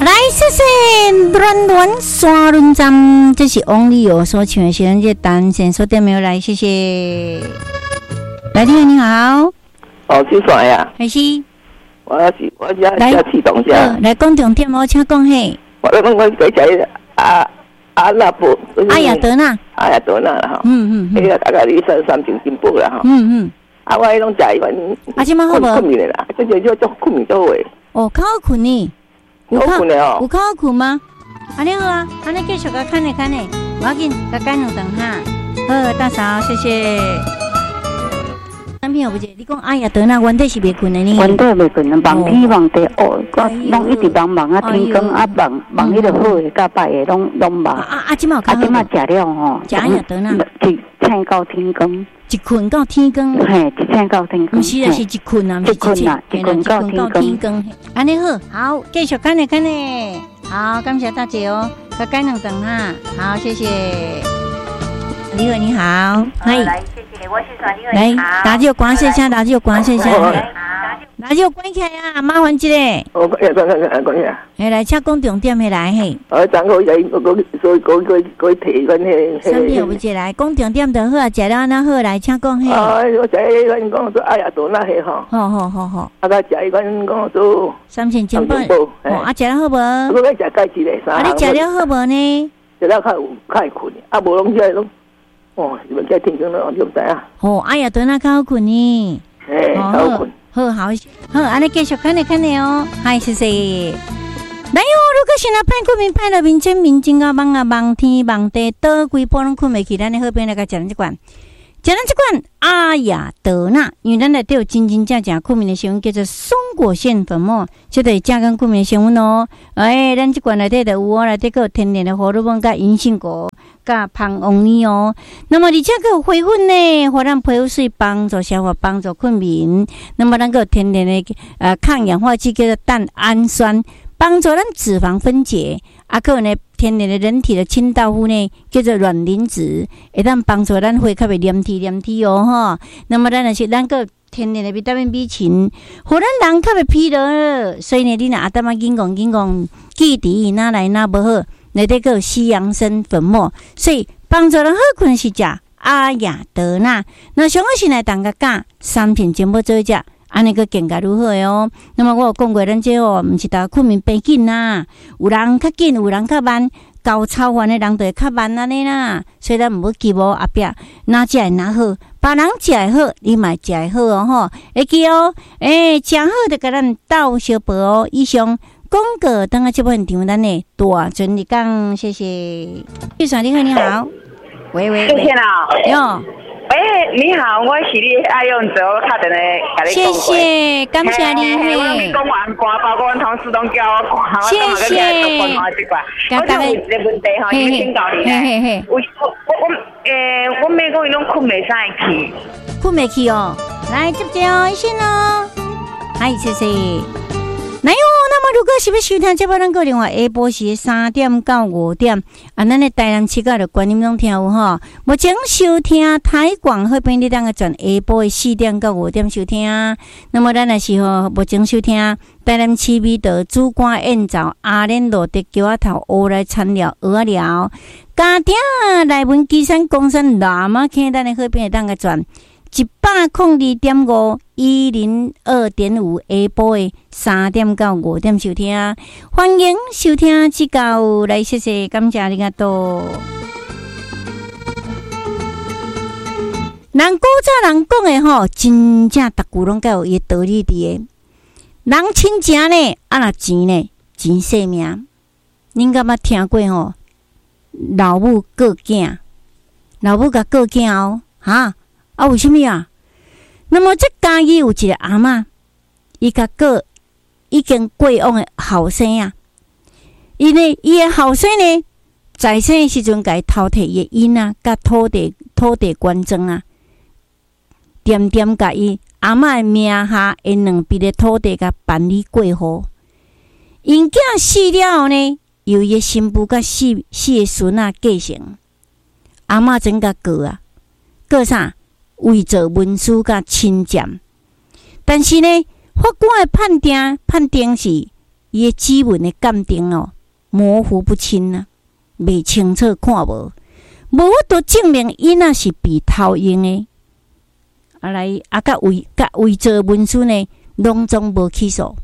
来，谢谢暖暖沙轮站，这是王力友所唱的是咱这单线所点没有来，谢谢。来电你好， 哦，就算呀， 还是我要启动一下。 来讲重点哦，请讲嘿。 我讲阿那布， 阿雅德纳啦哈。迄个大概你三斤进步啦哈。啊，我迄种食一款。 啊，即摆好无？ 困眠啦，这就困眠做位。 哦，较好困呢。 好困的哦。 有较好困吗？安尼好啊，安尼继续甲看咧，无要紧，甲改两顿哈。好，大嫂，谢谢。产品有不姐，你讲哎呀，得那原底是袂困的呢？ 原底袂困啊，梦天梦地哦，拢一直忙啊，天光啊忙迄个好的甲歹的拢忙。 即马食了吼， 食哎呀得那， 一醒到天光， 一困到天光。 嘿，一醒到天光。 毋是啊，是一困啊，毋是一困啊，一困到天光。安尼好，好，继续看咧。好，感谢大姐哦，甲改两顿哈，好，谢谢。你好， 嗨，谢谢，我是传你来，垃圾关一下，垃圾关一下，垃圾关起来啊，麻烦一下。 关起来。 来，请讲重点的来嘿。 昨好我提阮迄。 啥物有不一来，讲重点就好啊，食了安那好来，请讲嘿。 我食迄款讲做哎呀多那嘿吼。 好。 啊，甲食迄款讲做 3,000金宝。啊，食了好无？ 我甲食钙质嘞， 你食了好无呢？ 食了较会困，啊，无拢起来拢。哦，你们在天光了，就不知啊。 哎呀，对那较好困呢。 好困。 好，安尼继续看咧哦。嗨，谢谢。来哦，如果是那歹困眠、歹了面前面睛啊、梦天梦地，倒规波拢困袂去，咱的好朋友来甲食咱这款。食咱这款阿雅德纳，因为咱内底有真正困眠的成分叫做松果腺粉末，这就是正跟困眠的成分哦。咱这款内底就有哦，内底有天然的荷尔蒙、甲银杏果、甲芳翁尼哦。那么而且还有花粉呢，互咱皮肤水帮助消化、帮助困眠。那么咱个有天然的抗氧化剂叫做蛋氨酸，帮助咱脂肪分解。还有呢，天然的人体的清道夫呢，叫做卵磷脂，会当帮助咱血较袂黏体哦吼。那么咱就是咱个天然的维他命 B 群，互咱人较袂疲劳。所以呢，你若阿当啊紧讲记忆哪来哪无好，内底个西洋参粉末，所以帮助咱好困是食阿雅德纳。那上好是来当个教3片全部做一食。安尼个更加如何的哦？那么我有讲过，咱这哦，毋是大困眠变紧啦，有人较紧，有人较慢，高操烦的人就会较慢安尼啦。所以咱毋好急哦，后壁哪食会哪好，别人食会好，你嘛食会好哦吼。会记哦，食好就甲咱斗相报哦。以上广告等下这部分场咱的大全日讲，谢谢。玉爽你好，你好，喂， 谢谢啦， 哟。 你好，我是你爱用者，我打电话甲你讲过。 谢谢，感谢你嘿。 我讲完歌，包括阮同事拢叫我看， 谢谢。 我就有一个问题吼，要请教你咧。我妹讲伊拢困袂使去， 困袂去哦。来接哦，一先哦。嗨，谢谢。来哟，那么如果是要收听这部咱个另外下晡时3点到5点，咱的台南七个的观念拢听有吼。目前收听台广好便你当个转下晡的4点到5点收听。那么咱也是吼，目前收听台南市美的主管宴造阿莲路的桥仔头乌来餐寮鹅寮，家庭内文基山公山南马坑咱的好便当个转。102.5 102.5下晡的3点到5点收听，欢迎收听指教，来谢谢，感谢你个多。人古早人讲的吼，真正逐句拢有伊道理伫的。人亲情呢，若钱呢，钱性命。恁敢捌听过吼？老母过囝，老母甲过囝哦，哈。为什么啊？那么这家己有一个阿嬷，伊甲过已经过往的后生啊，伊的后生呢，在生的时阵，甲伊偷摕伊的因啊，甲土地捐赠啊，点点甲伊阿嬷的名下的2笔的土地甲办理过户。因囝死了后呢，由伊的新妇甲四个孙啊继承。阿嬷真甲过啊，过啥？为做文书甲亲占，但是呢，法官的判定是伊诶指纹诶鉴定哦模糊不清啊，未清楚看无法度证明伊那是被偷用诶。甲伪造文书呢，拢总无起诉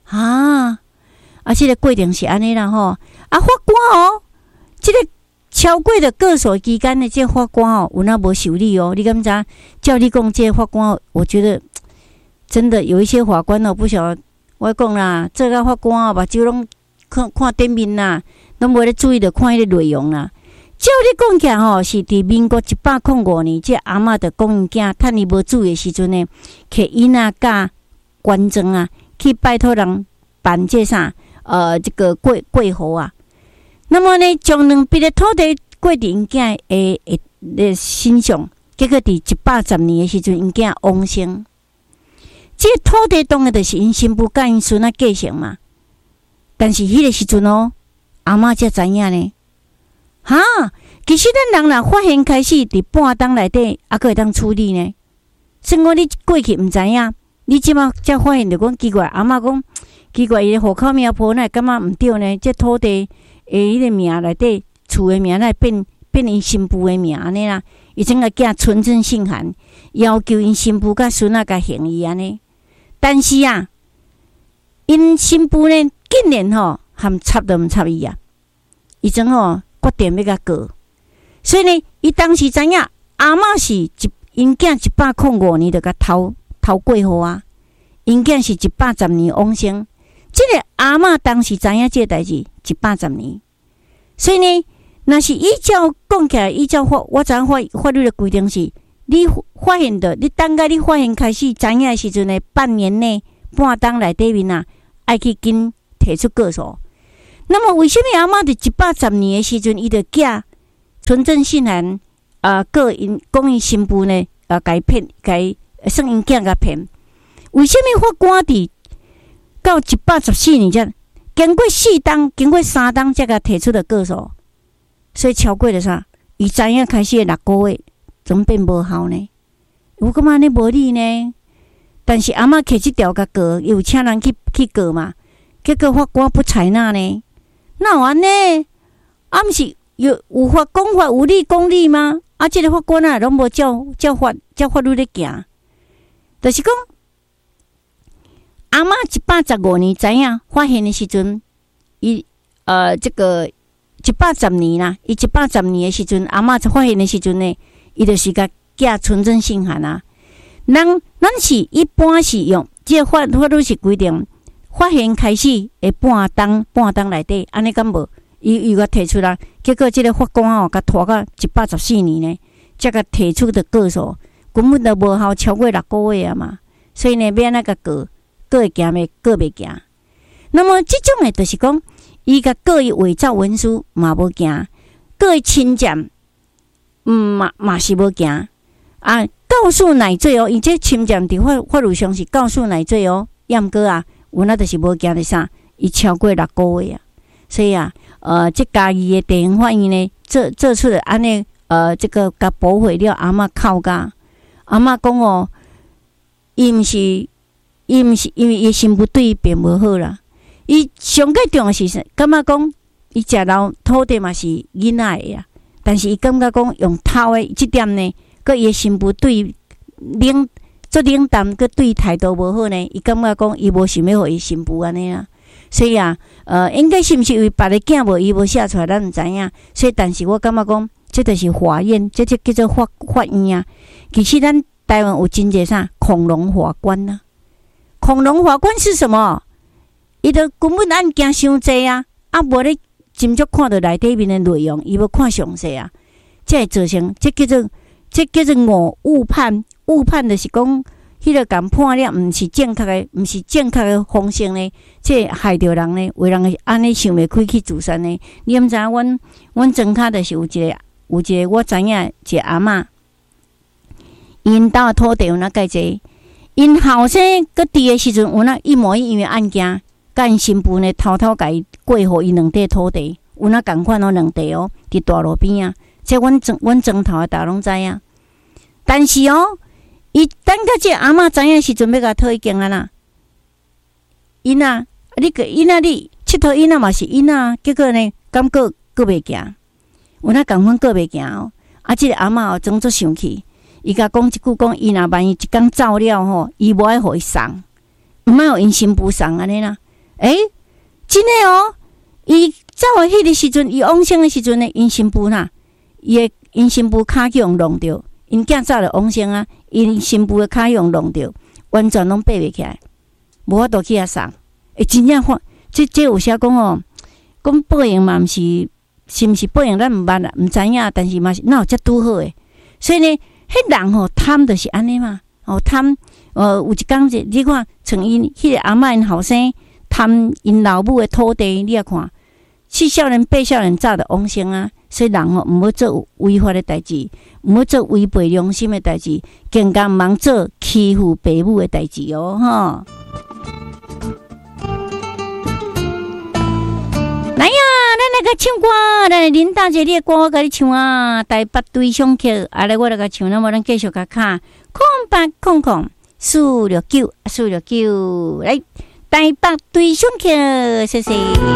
这个过程是安尼啦吼。法官哦，这个超过的过诉期间的这个法官哦，有那无受理哦？你敢知？照你讲，这个法官，我觉得真的有一些法官哦，不晓得我讲啦，这个法官哦，目睭拢看顶面啦，拢无咧注意着看迄个内容啦。照你讲起来吼，是伫民国105年，这阿嬷着讲因囝趁伊无注意的时阵呢，去伊那甲官庄啊，去拜托人办这啥这个过户啊。那么呢，将2笔的土地过伫因囝的身上，结果伫110年的时阵，因囝往生。这个土地当然就是因新妇甲因孙仔继承嘛。但是迄个时阵哦，阿嬷才知影呢。其实咱人若发现开始伫半当内底，还会当处理呢。算我你过去毋知影，你即马才发现着讲奇怪，阿嬷讲奇怪，伊的户口名簿哪会感觉毋对呢？这土地迄个名内底，厝的名哪会变因新妇的名安尼啦？伊整个寄存证信函，要求因新妇甲孙仔甲行伊安尼。但是因新妇呢，竟然含插都毋插伊啊！伊种决定要甲告。所以呢，伊当时知影阿嬷是因囝105年就甲偷过户啊，因囝是110年往生。这个阿嬷当时知影这个代志110年，所以呢，若是依照讲起来，依照我知影法律的规定是，你发现的，你等下你发现开始知影的时阵呢，半年内半当内底面爱去紧提出告诉。那么为什么阿嬷伫110年的时阵，伊就寄存证信函告因讲因新妇呢甲骗，算因囝甲骗？为什么法官伫到114年才经过3档才甲提出的告诉？所以超过了啥？伊知影开始的6个月，怎么变无效呢？有感觉安尼无理呢？但是阿嬷摕这条甲告，有请人去告嘛？结果法官不采纳呢？那有安尼？毋是有法讲法，有理讲理吗？这个法官拢无照法律咧行，就是讲阿嬷115年知影发现的时阵，伊这个110年啦，伊110年的时阵，阿嬷发现的时阵呢，伊就是甲寄存证信函啊。咱是一般是用这个法律是规定，发现开始的半当内底，安尼敢无？伊甲提出来，结果这个法官甲拖到114年呢，才甲提出的告诉，根本就无效，超过6个月啊嘛。所以呢，要安怎甲告会行袂？告袂行。那么这种的，就是讲，伊甲告伊伪造文书嘛无行，告伊侵占，嘛是无行。告诉乃罪哦，伊这侵占伫法律上是告诉乃罪哦，毋过有那就是无行的啥，伊超过6个月啊。所以这家己的地方法院呢，做出了安尼，这个甲驳回了阿嬷靠家。阿嬷讲伊毋是因为伊心不对伊并无好啦。伊上个重要是感觉讲，伊食到土地嘛是囡仔的啊，但是伊感觉讲用偷的这点呢，佮伊的心不对做冷淡，佮对态度无好呢，伊感觉讲伊无想要互伊新妇安尼啊。所以应该是毋是因为别个囝无伊无写出来，咱毋知影。所以，但是我感觉讲，这就是法院，这叫做法院啊。其实咱台湾有真侪啥恐龙法官啊。恐龙法官是什么？伊就根本案件伤济啊，无咧斟酌看到内底面的内容，伊要看详细啊，才会造成这叫做误判。误判就是讲，迄个共判了，毋是正确的方式呢，这害着人呢，为人安尼想袂开去自杀呢。你毋知影，阮庄脚就是有一个我知影一个阿嬷，因兜土地有哪介济，因后生佮伫的时阵有哪一模一样的案件，甲因新妇呢偷偷甲伊过户伊2块土地，有哪共款2块哦，伫大路边啊，这阮庄头的大拢知影。但是伊等到这阿嬷知影时阵，要甲讨已经啊啦，因你个囡仔你佚佗囡仔嘛是囡仔，结果呢，感觉过袂行，有那共款过袂行哦。啊，即个阿嬷哦，总做生气，伊甲讲一句讲，伊若万一一工走了吼，伊无爱互伊送，毋爱互因新妇送安尼啦。真诶哦，伊走诶迄个时阵，伊往生诶时阵呢，因新妇呐，因新妇骹去用弄着，因囝走了往生啊，因新妇诶骹用弄着，完全拢爬袂起来，无法度去遐送。真正看，这有写讲哦，讲报应嘛，毋是。是毋是报应咱毋捌啦，毋知影，但是嘛是哪有遮拄好诶。所以呢，迄人吼贪就是安尼嘛，贪有一工节，你看像因迄个阿嬷因后生贪因老母诶土地，你也看7少年8少年早就往生啊。所以人吼毋好做违法诶代志，毋好做违背良心诶代志，更加毋通做欺负爸母诶代志哦，吼。来呀，咱来个唱歌，咱林大姐，你的歌我甲你唱啊，台北对上曲，来我来甲唱，那么咱继续甲卡，0800 469 469，来台北对上曲，谢谢。